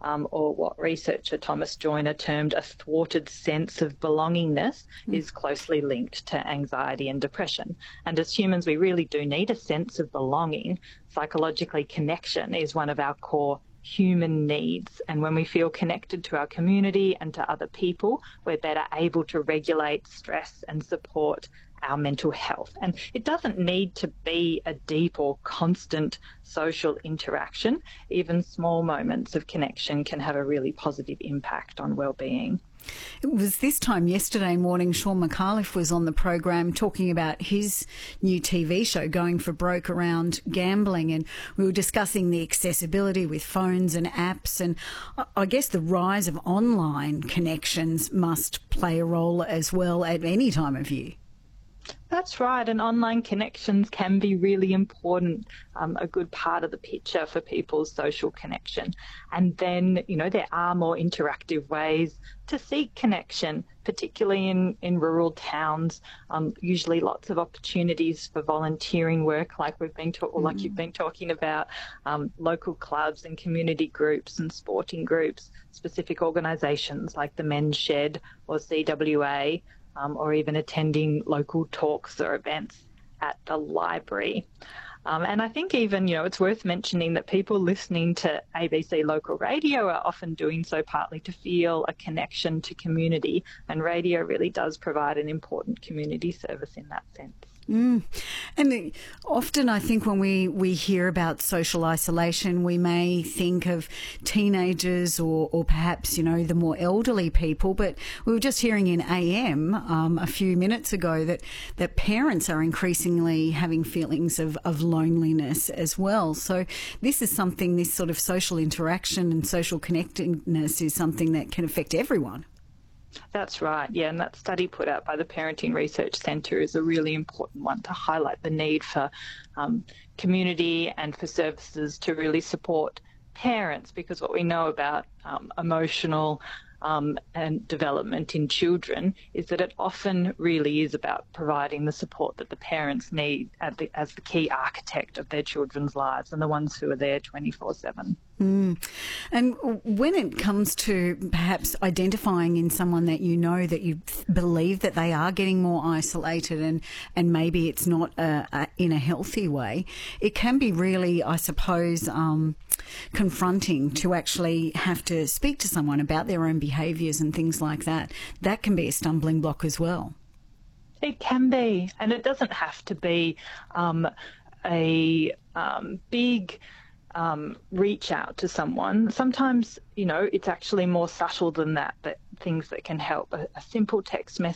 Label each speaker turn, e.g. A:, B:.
A: or what researcher Thomas Joyner termed a thwarted sense of belongingness, is closely linked to anxiety and depression. And as humans, we really do need a sense of belonging. Psychologically, connection is one of our core human needs, and when we feel connected to our community and to other people, we're better able to regulate stress and support our mental health. And it doesn't need to be a deep or constant social interaction. Even small moments of connection can have a really positive impact on well-being.
B: It was this time yesterday morning, Sean McAuliffe was on the program talking about his new TV show, Going for Broke, around gambling, and we were discussing the accessibility with phones and apps, and I guess the rise of online connections must play a role as well at any time of year.
A: That's right, and online connections can be really important, a good part of the picture for people's social connection. And then, there are more interactive ways to seek connection, particularly in rural towns. Usually lots of opportunities for volunteering work, like you've been talking about, local clubs and community groups and sporting groups, specific organisations like the Men's Shed or CWA, or even attending local talks or events at the library. And I think even, it's worth mentioning that people listening to ABC local radio are often doing so partly to feel a connection to community, and radio really does provide an important community service in that sense.
B: And often I think when we hear about social isolation, we may think of teenagers or perhaps, the more elderly people. But we were just hearing in AM a few minutes ago that parents are increasingly having feelings of loneliness as well. So this sort of social interaction and social connectedness is something that can affect everyone.
A: That's right, yeah, and that study put out by the Parenting Research Centre is a really important one to highlight the need for community and for services to really support parents, because what we know about emotional and development in children is that it often really is about providing the support that the parents need as the key architect of their children's lives and the ones who are there 24/7.
B: And when it comes to perhaps identifying in someone that that you believe that they are getting more isolated and maybe it's not in a healthy way, it can be really, I suppose, confronting to actually have to speak to someone about their own behaviours and things like that. That can be a stumbling block as well.
A: It can be, and it doesn't have to be a big reach out to someone. Sometimes, it's actually more subtle than that things that can help. A simple text message